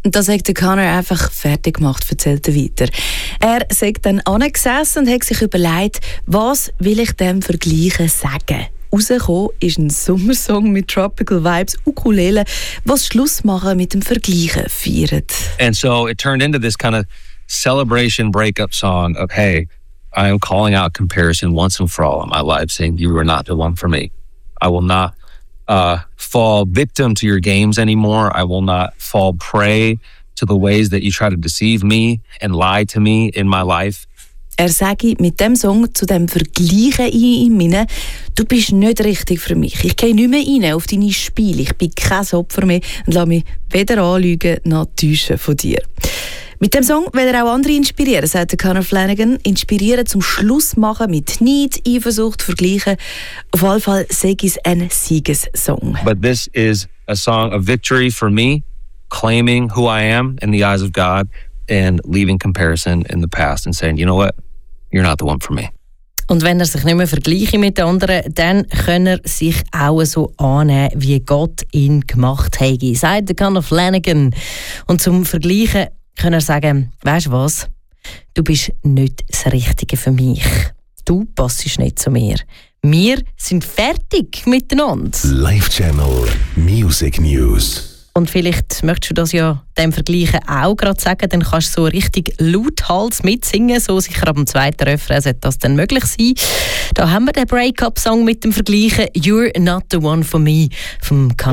Und das hat der Conor einfach fertig gemacht, erzählt er weiter. Er sagt dann angesessen und hat sich überlegt, was will ich dem Vergleichen sagen. Rausgekommen ist ein Sommersong mit Tropical Vibes, Ukulele, was Schluss machen mit dem Vergleichen feiert. And so it turned into this kind of celebration breakup song of, hey, I am calling out comparison once and for all in my life, saying you are not the one for me. I will not fall victim to your games anymore. I will not fall prey to the ways that you try to deceive me and lie to me in my life. Er sage mit dem Song zu dem Vergleichen in ihm hinein, du bist nicht richtig für mich. Ich gehe nicht mehr rein auf deine Spiele. Ich bin kein Opfer mehr und lasse mich weder anlügen noch täuschen von dir. Mit dem Song will er auch andere inspirieren, sagt der Conor Flanagan. Inspirieren zum Schluss machen mit Neid, Eifersucht, Vergleichen. Auf jeden Fall sei es ein Siegessong. But this is a song of victory for me, claiming who I am in the eyes of God and leaving comparison in the past and saying, you know what, you're not the one for me. Und wenn er sich nicht mehr vergleicht mit anderen, dann kann er sich auch so annehmen, wie Gott ihn gemacht hat, sagt der Conor Flanagan. Und zum Vergleichen kann er sagen, weisst du was, du bist nicht das Richtige für mich. Du passest nicht zu mir. Wir sind fertig miteinander. Live Channel Music News. Und vielleicht möchtest du das ja dem Vergleichen auch gerade sagen, dann kannst du so richtig lauthals mitsingen, so sicher ab dem zweiten Refrain sollte das dann möglich sein. Da haben wir den Break-up-Song mit dem Vergleichen «You're not the one for me» vom